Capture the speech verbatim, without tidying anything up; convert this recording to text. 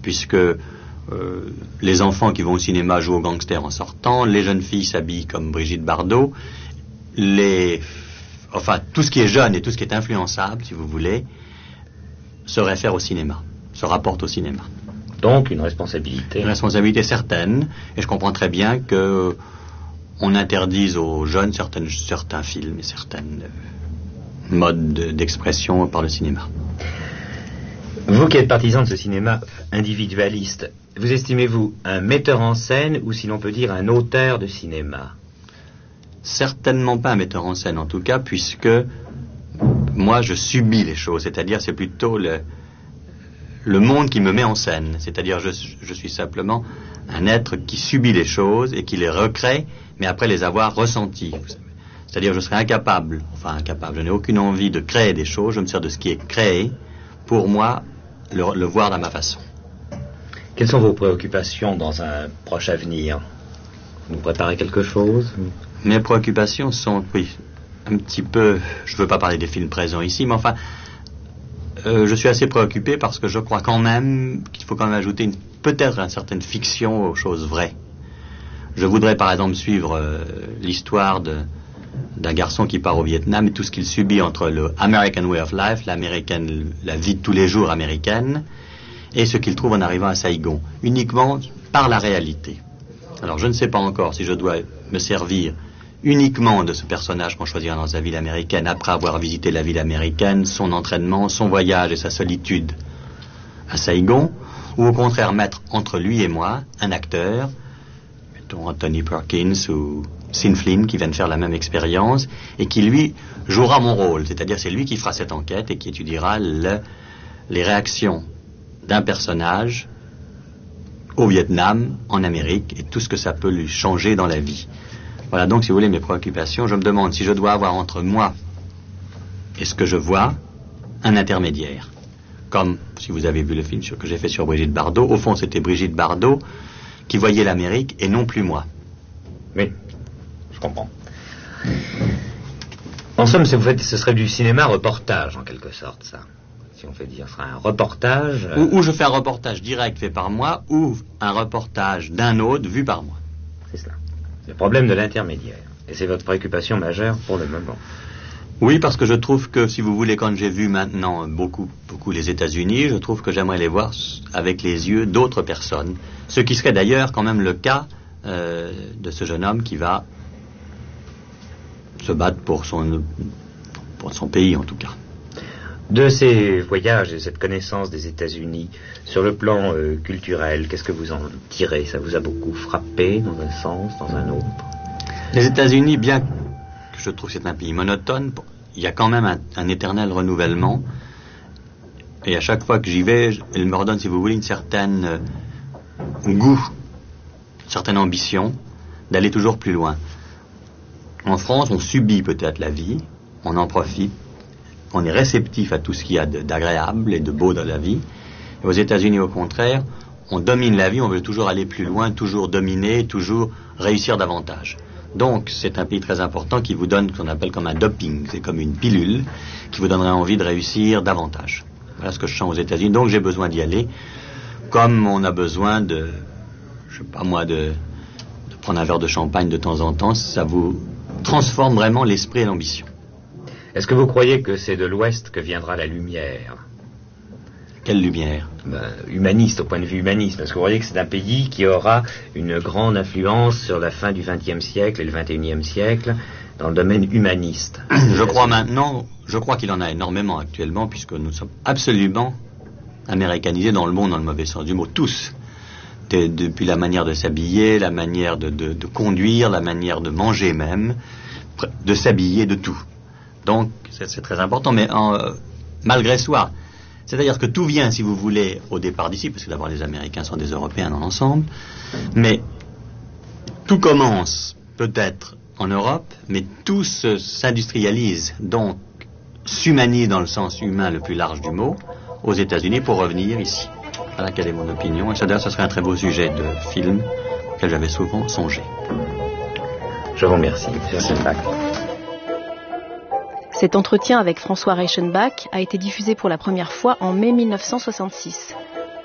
puisque euh, les enfants qui vont au cinéma jouent aux gangsters en sortant, les jeunes filles s'habillent comme Brigitte Bardot, les, enfin tout ce qui est jeune et tout ce qui est influençable, si vous voulez, se réfère au cinéma, se rapporte au cinéma. Donc une responsabilité. Une responsabilité certaine, et je comprends très bien que on interdise aux jeunes certaines, certains films et certaines euh, modes de, d'expression par le cinéma. Vous qui êtes partisan de ce cinéma individualiste, vous estimez-vous un metteur en scène ou, si l'on peut dire, un auteur de cinéma? Certainement pas un metteur en scène, en tout cas, puisque moi je subis les choses, c'est-à-dire c'est plutôt le, le monde qui me met en scène, c'est-à-dire je, je suis simplement un être qui subit les choses et qui les recrée, mais après les avoir ressenties. C'est-à-dire je serais incapable, enfin incapable, je n'ai aucune envie de créer des choses, je me sers de ce qui est créé pour moi le, le voir dans ma façon. Quelles sont vos préoccupations dans un proche avenir? Vous préparez quelque chose? Mes préoccupations sont, oui, un petit peu, je ne veux pas parler des films présents ici, mais enfin, euh, je suis assez préoccupé parce que je crois quand même qu'il faut quand même ajouter une, peut-être une certaine fiction aux choses vraies. Je voudrais par exemple suivre euh, l'histoire de, d'un garçon qui part au Vietnam et tout ce qu'il subit entre le American Way of Life, l'américaine, la vie de tous les jours américaine, et ce qu'il trouve en arrivant à Saigon, uniquement par la réalité. Alors je ne sais pas encore si je dois me servir uniquement de ce personnage qu'on choisira dans sa ville américaine après avoir visité la ville américaine, son entraînement, son voyage et sa solitude à Saigon, ou au contraire mettre entre lui et moi un acteur, mettons Anthony Perkins ou Sean Flynn qui viennent faire la même expérience et qui lui jouera mon rôle, c'est-à-dire c'est lui qui fera cette enquête et qui étudiera le, les réactions d'un personnage au Vietnam, en Amérique, et tout ce que ça peut lui changer dans la vie. Voilà donc, si vous voulez, mes préoccupations. Je me demande si je dois avoir entre moi et ce que je vois un intermédiaire. Comme, si vous avez vu le film que j'ai fait sur Brigitte Bardot, au fond c'était Brigitte Bardot qui voyait l'Amérique et non plus moi. Oui, je comprends. En somme, ce que vous faites, ce serait du cinéma reportage, en quelque sorte, ça. Si on fait dire, ce sera un reportage... Euh... Ou, ou je fais un reportage direct fait par moi, ou un reportage d'un autre vu par moi. C'est cela. C'est le problème de l'intermédiaire. Et c'est votre préoccupation majeure pour le moment. Oui, parce que je trouve que, si vous voulez, quand j'ai vu maintenant beaucoup, beaucoup les États-Unis, je trouve que j'aimerais les voir avec les yeux d'autres personnes. Ce qui serait d'ailleurs quand même le cas euh, de ce jeune homme qui va se battre pour son, pour son pays, en tout cas. De ces voyages et cette connaissance des États-Unis, sur le plan euh, culturel, qu'est-ce que vous en tirez? Ça vous a beaucoup frappé dans un sens, dans un autre? Les États-Unis, bien que je trouve que c'est un pays monotone, il y a quand même un, un éternel renouvellement. Et à chaque fois que j'y vais, il me redonne, si vous voulez, une certaine euh, goût, une certaine ambition d'aller toujours plus loin. En France, on subit peut-être la vie, on en profite. On est réceptif à tout ce qu'il y a de, d'agréable et de beau dans la vie. Et aux États-Unis, au contraire, on domine la vie, on veut toujours aller plus loin, toujours dominer, toujours réussir davantage. Donc, c'est un pays très important qui vous donne ce qu'on appelle comme un doping. C'est comme une pilule qui vous donnerait envie de réussir davantage. Voilà ce que je sens aux États-Unis. Donc, j'ai besoin d'y aller. Comme on a besoin de, je sais pas moi, de, de prendre un verre de champagne de temps en temps, ça vous transforme vraiment l'esprit et l'ambition. Est-ce que vous croyez que c'est de l'Ouest que viendra la lumière? Quelle lumière? Ben, humaniste, au point de vue humaniste. Parce que vous voyez que c'est un pays qui aura une grande influence sur la fin du vingtième siècle et le vingt et unième siècle dans le domaine humaniste. Je crois maintenant, je crois qu'il en a énormément actuellement, puisque nous sommes absolument américanisés dans le monde, dans le mauvais sens du mot, tous. De, depuis la manière de s'habiller, la manière de, de, de conduire, la manière de manger même, de s'habiller, de tout. Donc, c'est, c'est très important, mais en, euh, malgré soi, c'est-à-dire que tout vient, si vous voulez, au départ d'ici, parce que d'abord les Américains sont des Européens dans l'ensemble, mais tout commence peut-être en Europe, mais tout se, s'industrialise, donc s'humanise dans le sens humain le plus large du mot, aux États-Unis pour revenir ici. Voilà quelle est mon opinion, et ça d'ailleurs, ce serait un très beau sujet de film auquel j'avais souvent songé. Je vous remercie, M. Reichenbach. Cet entretien avec François Reichenbach a été diffusé pour la première fois en mai mille neuf cent soixante-six.